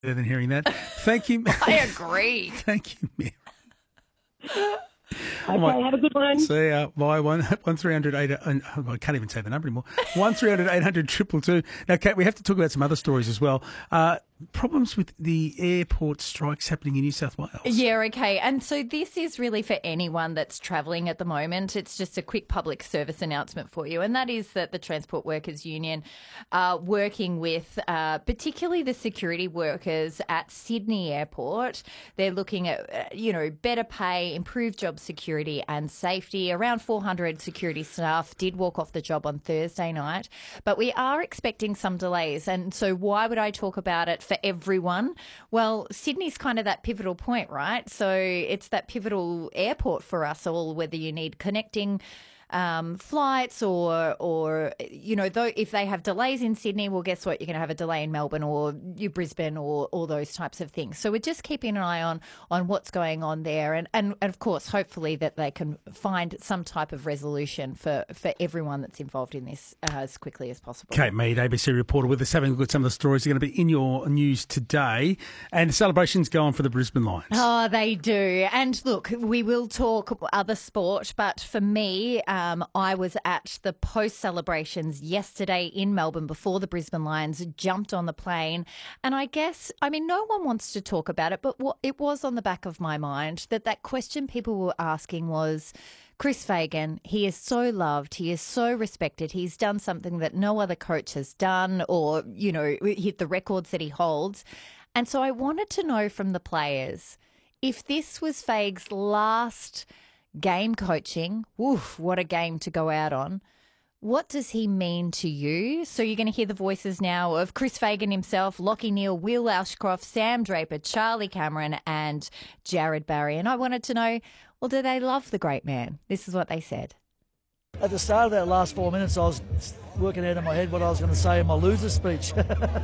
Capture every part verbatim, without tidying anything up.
better than hearing that. Thank you. I agree. Thank you, Mary. Okay, right. Have a good one. See ya. Bye. One, one three hundred eight. Uh, I can't even say the number anymore. One three hundred eight hundred triple two. Now, Kate, we have to talk about some other stories as well. Uh, problems with the airport strikes happening in New South Wales. Yeah, okay. And so this is really for anyone that's travelling at the moment. It's just a quick public service announcement for you, and that is that the Transport Workers Union are working with uh, particularly the security workers at Sydney Airport. They're looking at, uh, you know, better pay, improved job security and safety. Around four hundred security staff did walk off the job on Thursday night, but we are expecting some delays. And so why would I talk about it for everyone? Well, Sydney's kind of that pivotal point, right? So it's that pivotal airport for us all, whether you need connecting um, flights or, or you know, though if they have delays in Sydney, well, guess what? You're going to have a delay in Melbourne or you Brisbane or all those types of things. So we're just keeping an eye on on what's going on there. And, and, and of course, hopefully that they can find some type of resolution for, for everyone that's involved in this uh, as quickly as possible. Kate Mead, A B C reporter with us, having a look at some of the stories that are going to be in your news today. And celebrations go on for the Brisbane Lions. Oh, they do. And look, we will talk other sport, but for me, um, I was at the post-celebrations yesterday in Melbourne before the Brisbane Lions jumped on the plane. And I guess, I mean, no one wants to talk about it, but what it was on the back of my mind that that question people were asking was, Chris Fagan, he is so loved, he is so respected, he's done something that no other coach has done or, you know, hit the records that he holds. And so I wanted to know from the players, if this was Fag's last game coaching, woof, what a game to go out on, what does he mean to you? So you're going to hear the voices now of Chris Fagan himself, Lachie Neale, Will Ashcroft, Sam Draper, Charlie Cameron and Jared Barry. And I wanted to know, well, do they love the great man? This is what they said. At the start of that last four minutes, I was working out in my head what I was going to say in my loser speech.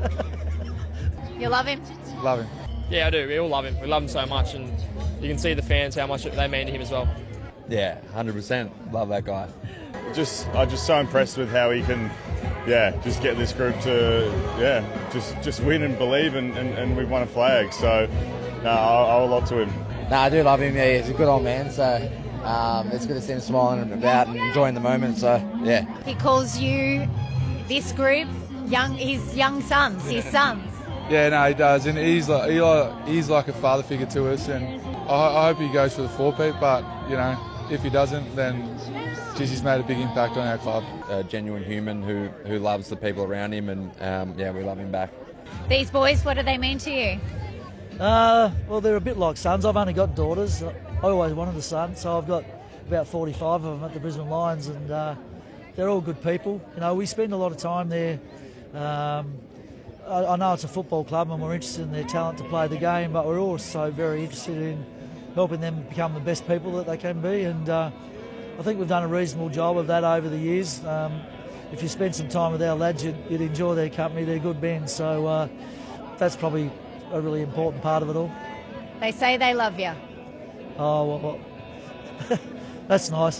You love him? Love him. Yeah, I do. We all love him. We love him so much, and you can see the fans how much they mean to him as well. Yeah, one hundred percent. Love that guy. Just, I'm just so impressed with how he can, yeah, just get this group to, yeah, just just win and believe, and, and, and we've won a flag. So, no, I owe a lot to him. No, I do love him. Yeah, he's a good old man. So, um, it's good to see him smiling about and enjoying the moment. So, yeah. He calls you, this group, young his young sons, his sons. Yeah, no, he does, and he's like, he like he's like a father figure to us, and I, I hope he goes for the four-peat, but, you know, if he doesn't, then geez, he's made a big impact on our club. A genuine human who, who loves the people around him, and, um, yeah, we love him back. These boys, what do they mean to you? Uh, well, they're a bit like sons. I've only got daughters. I always wanted a son, so I've got about forty-five of them at the Brisbane Lions, and uh, they're all good people. You know, we spend a lot of time there. Um, I know it's a football club and we're interested in their talent to play the game, but we're also very interested in helping them become the best people that they can be, and uh, I think we've done a reasonable job of that over the years. Um, if you spend some time with our lads, you'd, you'd enjoy their company. They're good men, so uh, that's probably a really important part of it all. They say they love you. Oh, well, well. That's nice.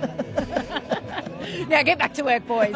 Now get back to work, boys.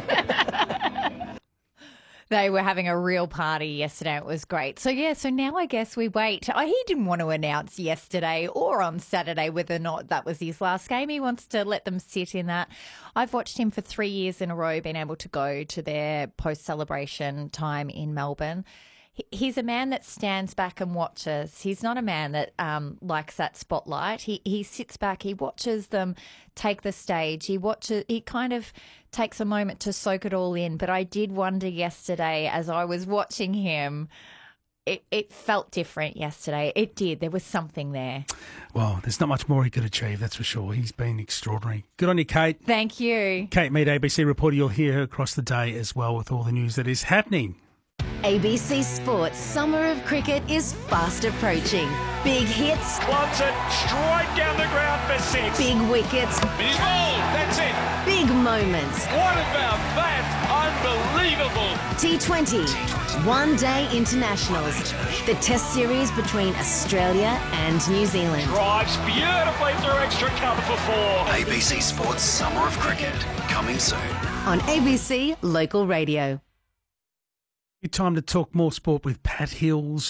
They were having a real party yesterday. It was great. So, yeah, so now I guess we wait. Oh, he didn't want to announce yesterday or on Saturday whether or not that was his last game. He wants to let them sit in that. I've watched him for three years in a row being able to go to their post-celebration time in Melbourne. He's a man that stands back and watches. He's not a man that um, likes that spotlight. He he sits back. He watches them take the stage. He watches. He kind of takes a moment to soak it all in. But I did wonder yesterday as I was watching him, it, it felt different yesterday. It did. There was something there. Well, there's not much more he could achieve, that's for sure. He's been extraordinary. Good on you, Kate. Thank you. Kate Mead, A B C reporter. You'll hear her across the day as well with all the news that is happening. A B C Sports Summer of Cricket is fast approaching. Big hits. Wants it straight down the ground for six. Big wickets. He's bowled. That's it. Big moments. What about that? Unbelievable. T twenty. One Day Internationals. The Test series between Australia and New Zealand. Drives beautifully through extra cover for four. A B C Sports Summer of Cricket. Coming soon. On A B C Local Radio. Time to talk more sport with Pat Hills.